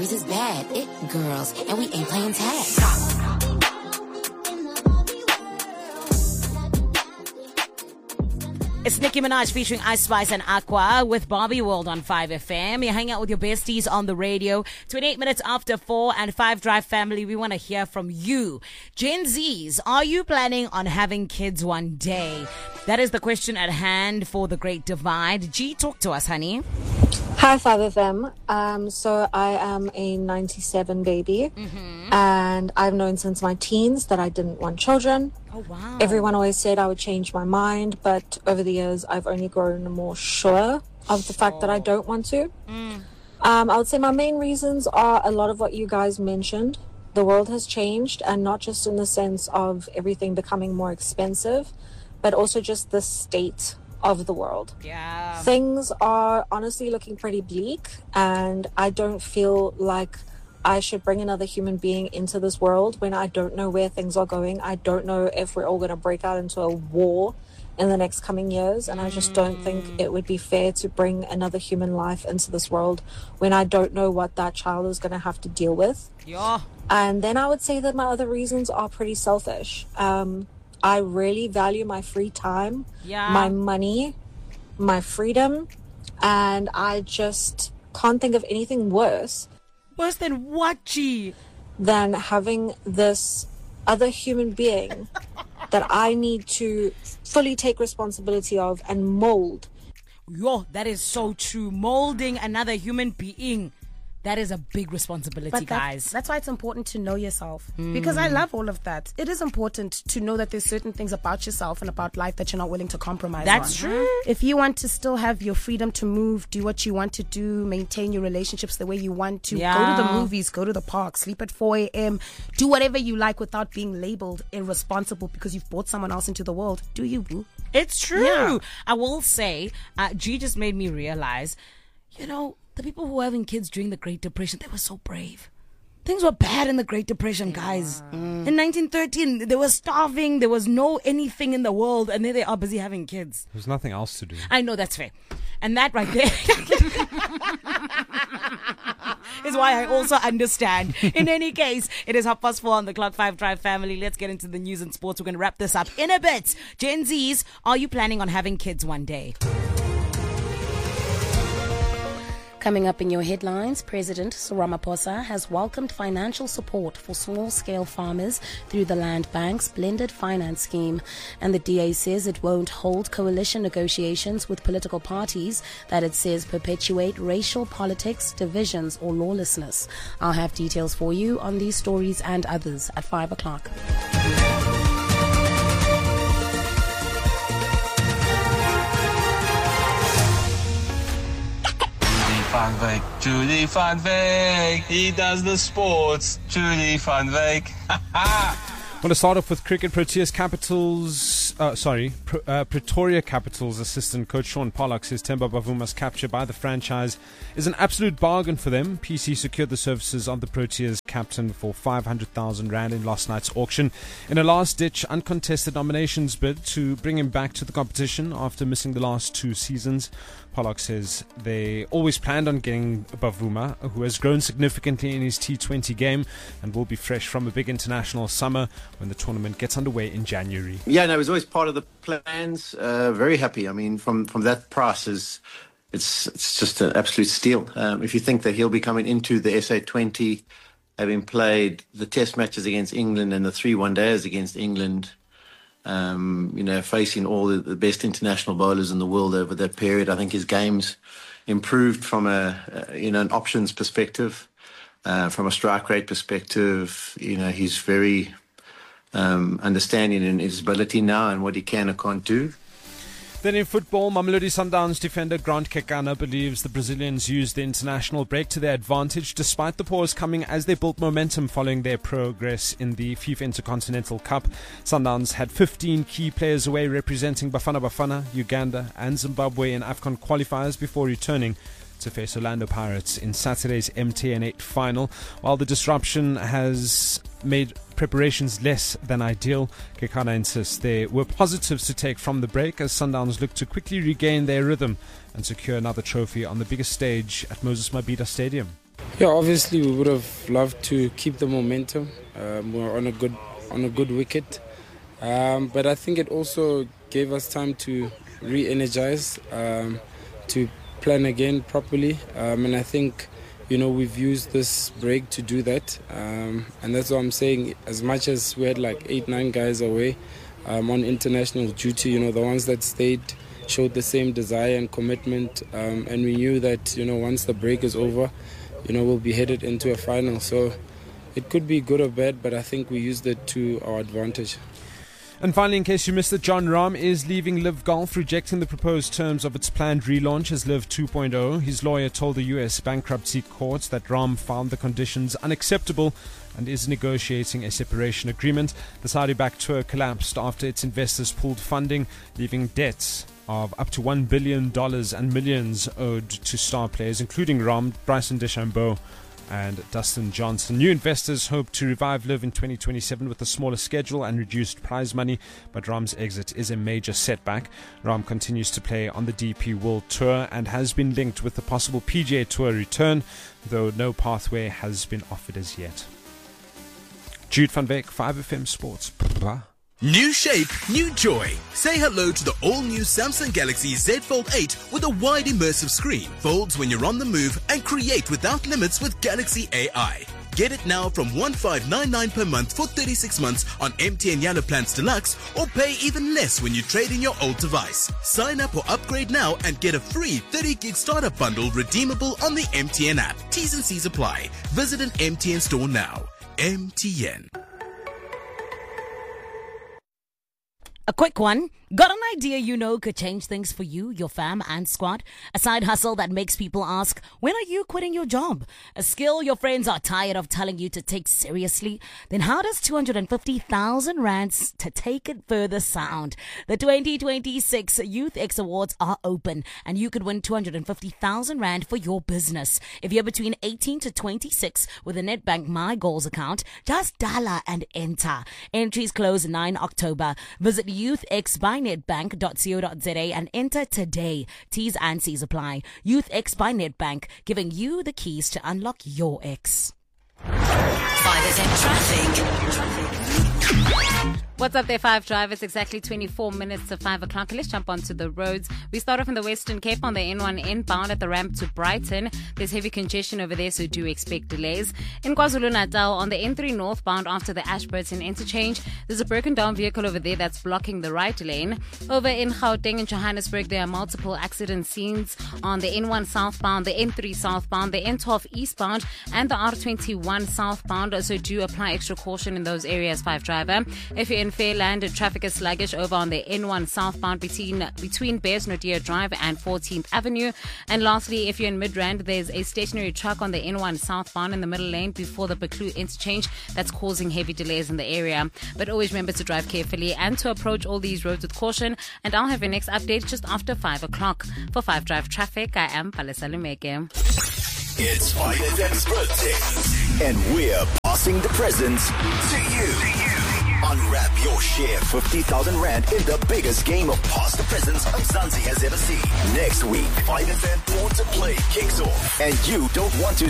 This is bad. It girls, and we ain't playing tag. It's Nicki Minaj featuring Ice Spice and Aqua with Barbie World on 5FM. You're hanging out with your besties on the radio. 28 minutes after 4 and 5 Drive family, we want to hear from you. Gen Zs, are you planning on having kids one day? That is the question at hand for The Great Divide. G, talk to us, honey. Hi, 5FM. So I am a 97 baby, and I've known since my teens that I didn't want children. Oh, wow. Everyone always said I would change my mind, but over the years, I've only grown more sure of the fact that I don't want to. I would say my main reasons are a lot of what you guys mentioned. The world has changed, and not just in the sense of everything becoming more expensive, but also just the state of the world. Yeah. Things are honestly looking pretty bleak, and I don't feel like I should bring another human being into this world when I don't know where things are going. I don't know if we're all going to break out into a war in the next coming years, and I just don't think it would be fair to bring another human life into this world when I don't know what that child is going to have to deal with. Yeah. And then I would say that my other reasons are pretty selfish. I really value my free time, my money, my freedom, and I just can't think of anything worse. Worse than what, G? Than having this other human being that I need to fully take responsibility of and mold. Yo, that is so true. Molding another human being. That is a big responsibility, guys. That's why it's important to know yourself. Because I love all of that. It is important to know that there's certain things about yourself and about life that you're not willing to compromise on. That's true. If you want to still have your freedom to move, do what you want to do, maintain your relationships the way you want to, go to the movies, go to the park, sleep at 4 a.m., do whatever you like without being labeled irresponsible because you've brought someone else into the world. Do you, boo? It's true. Yeah. I will say, G just made me realize, the people who were having kids during the Great Depression, they were so brave. Things were bad in the Great Depression, guys. In 1913, they were starving. There was no anything in the world. And there they are busy having kids. There's nothing else to do. I know, that's fair. And that right there is why I also understand. In any case, it is 4:30 on the clock, 5 Drive family. Let's get into the news and sports. We're going to wrap this up in a bit. Gen Zs, are you planning on having kids one day? Coming up in your headlines, President Cyril Ramaphosa has welcomed financial support for small-scale farmers through the Land Bank's blended finance scheme. And the DA says it won't hold coalition negotiations with political parties that it says perpetuate racial politics, divisions or lawlessness. I'll have details for you on these stories and others at 5 o'clock. Julie van Wyk, he does the sports. Julie van Wyk. I want to start off with cricket. Pretoria Capitals assistant coach Sean Pollock says Temba Bavuma's capture by the franchise is an absolute bargain for them. PC secured the services of the Proteas captain for 500,000 rand in last night's auction in a last-ditch uncontested nominations bid to bring him back to the competition after missing the last 2 seasons. Pollock says they always planned on getting Bavuma, who has grown significantly in his T20 game and will be fresh from a big international summer when the tournament gets underway in January. Yeah, no, it was always part of the plans. Very happy. I mean, from that price, it's just an absolute steal. If you think that he'll be coming into the SA20, having played the test matches against England and the 3 one-days against England, facing all the best international bowlers in the world over that period, I think his game's improved from an options perspective, from a strike rate perspective. He's very understanding in his ability now and what he can or can't do. Then in football, Mamelodi Sundowns defender Grant Kekana believes the Brazilians used the international break to their advantage despite the pause coming as they built momentum following their progress in the FIFA Intercontinental Cup. Sundowns had 15 key players away representing Bafana Bafana, Uganda and Zimbabwe in AFCON qualifiers before returning to face Orlando Pirates in Saturday's MTN 8 final. While the disruption has made preparations less than ideal, Kekana insists there were positives to take from the break as Sundowns look to quickly regain their rhythm and secure another trophy on the biggest stage at Moses Mabhida Stadium. Yeah, obviously we would have loved to keep the momentum. We're on a good wicket, but I think it also gave us time to re-energize, to plan again properly, and I think we've used this break to do that, and that's what I'm saying. As much as we had like 8-9 guys away on international duty, the ones that stayed showed the same desire and commitment, and we knew that once the break is over, we'll be headed into a final. So it could be good or bad, but I think we used it to our advantage. And finally, in case you missed it, Jon Rahm is leaving Live Golf, rejecting the proposed terms of its planned relaunch as Live 2.0. His lawyer told the US bankruptcy court that Rahm found the conditions unacceptable and is negotiating a separation agreement. The Saudi-backed tour collapsed after its investors pulled funding, leaving debts of up to $1 billion and millions owed to star players, including Rahm, Bryson DeChambeau and Dustin Johnson. New investors hope to revive Live in 2027 with a smaller schedule and reduced prize money, but Rahm's exit is a major setback. Rahm continues to play on the DP World Tour and has been linked with the possible PGA Tour return, though no pathway has been offered as yet. Jude van Beek, 5FM Sports. New shape, new joy. Say hello to the all-new Samsung Galaxy Z Fold 8 with a wide immersive screen. Folds when you're on the move and create without limits with Galaxy AI. Get it now from 1599 per month for 36 months on MTN Yellow Plans Deluxe, or pay even less when you trade in your old device. Sign up or upgrade now and get a free 30 gig startup bundle redeemable on the MTN app. T's and C's apply. Visit an MTN store now. MTN. A quick one. Got an idea could change things for you, your fam and squad? A side hustle that makes people ask, when are you quitting your job? A skill your friends are tired of telling you to take seriously? Then how does 250,000 rands to take it further sound? The 2026 Youth X Awards are open and you could win 250,000 rand for your business. If you're between 18 to 26 with a Nedbank My Goals account, just dial and enter. Entries close 9 October. Visit youthx.nedbank.co.za and enter today. T's and C's apply. Youth X by Nedbank, giving you the keys to unlock your X. 5FM traffic. What's up there, 5 Drive? It's exactly 24 minutes to 5 o'clock. Let's jump onto the roads. We start off in the Western Cape on the N1 inbound at the ramp to Brighton. There's heavy congestion over there, so do expect delays. In KwaZulu-Natal on the N3 northbound after the Ashburton interchange, there's a broken down vehicle over there that's blocking the right lane. Over in Gauteng and Johannesburg, there are multiple accident scenes on the N1 southbound, the N3 southbound, the N12 eastbound, and the R21 southbound, so do apply extra caution in those areas, 5 Driver. If you're in Fairland, traffic is sluggish over on the N1 southbound between Bears-Nodia Drive and 14th Avenue. And lastly, if you're in Midrand, there's a stationary truck on the N1 southbound in the middle lane before the Beklu interchange that's causing heavy delays in the area. But always remember to drive carefully and to approach all these roads with caution. And I'll have your next update just after 5 o'clock. For 5 Drive Traffic, I am Palesa Lumeke. It's 5FM's birthday, and we're passing the presents to you. Unwrap your share 50,000 rand in the biggest game of Pass the Presents Mzansi has ever seen. Next week, 5FM Born to Play kicks off, and you don't want to